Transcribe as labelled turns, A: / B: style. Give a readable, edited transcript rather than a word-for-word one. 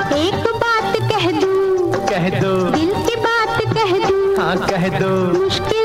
A: एक बात कह दूं,
B: कह दो,
A: दिल की बात कह दूं,
B: हाँ कह दो।
A: मुश्किल